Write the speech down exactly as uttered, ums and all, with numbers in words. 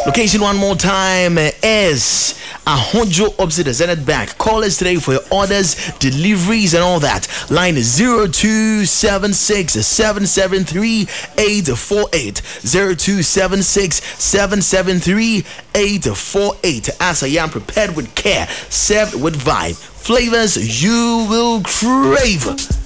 Location one more time is Ahonjo opposite the Zenith Bank. Call us today for your orders, deliveries, and all that. Line is zero two seven six seven seven three eight four eight. zero two seven six seven seven three eight four eight. As I am prepared with care, served with vibe. Flavors you will crave.